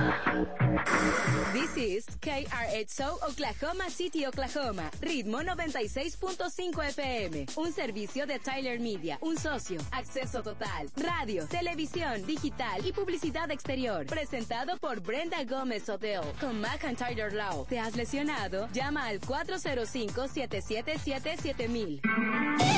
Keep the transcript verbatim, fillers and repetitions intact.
This is K R X O Oklahoma City, Oklahoma. Ritmo noventa y seis punto cinco F M. Un servicio de Tyler Media. Un socio. Acceso total. Radio, televisión, digital y publicidad exterior. Presentado por Brenda Gómez Odell. Con McIntyre Law. ¿Te has lesionado? Llama al cuatro cero cinco, siete siete siete, siete mil.